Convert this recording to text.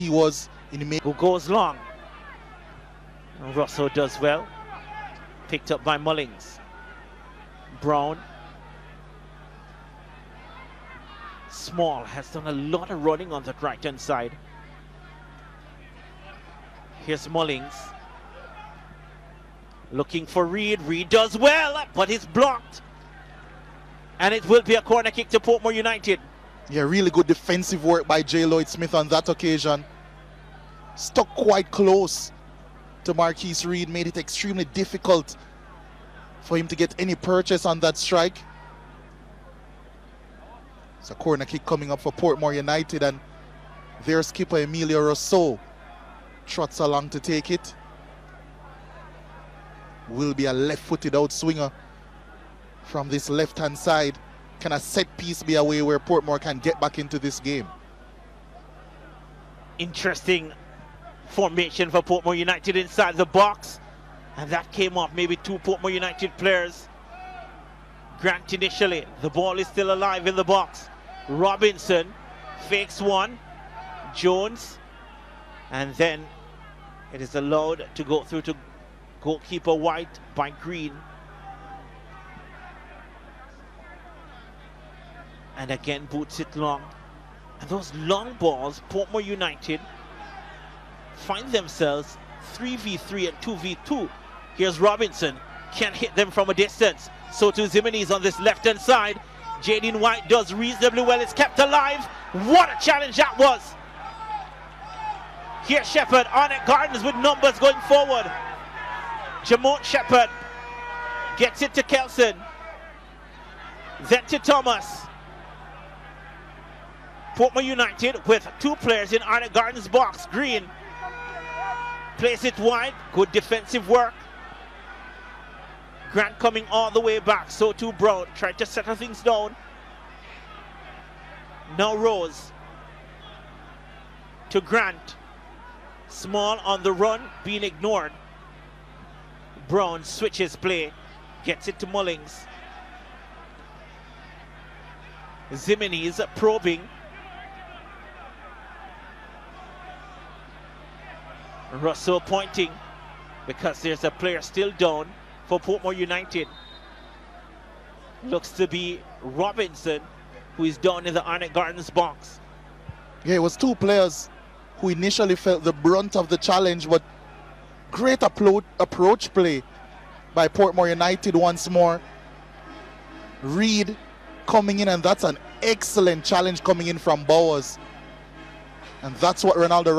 he was in the who goes long. And Russell does well. Picked up by Mullings. Brown. Small has done a lot of running on that right-hand side. Here's Mullings. Looking for Reed. Reed does well, but it's blocked. And it will be a corner kick to Portmore United. Yeah, really good defensive work by J. Lloyd Smith on that occasion. Stuck quite close to Marquise Reed, made it extremely difficult for him to get any purchase on that strike. It's a corner kick coming up for Portmore United, and their skipper Emilio Rousseau trots along to take it. Will be a left-footed outswinger from this left-hand side. Can a set piece be a way where Portmore can get back into this game? Interesting formation for Portmore United inside the box, and that came off maybe two Portmore United players. Grant initially, the ball is still alive in the box. Robinson fakes one, Jones, and then it is allowed to go through to goalkeeper White by Green. And again boots it long. And those long balls, Portmore United find themselves 3v3 and 2v2. Here's Robinson, can't hit them from a distance. So to Zimenez on this left-hand side. Jaden White does reasonably well, it's kept alive. What a challenge that was. Here's Shepherd, Arnett Gardens with numbers going forward. Jamont Shepherd gets it to Kelson. Then to Thomas. Portmore United with two players in Arnett Gardens box. Green plays it wide, good defensive work. Grant coming all the way back, so too Brown, trying to settle things down. Now Rose to Grant. Small on the run, being ignored. Brown switches play, gets it to Mullings. Zimenez probing. Russell pointing because there's a player still down for Portmore United. Looks to be Robinson, who is down in the Arnett Gardens box. Yeah, it was two players who initially felt the brunt of the challenge, but great approach play by Portmore United once more. Reed coming in, and that's an excellent challenge coming in from Bowers. And that's what Ronaldo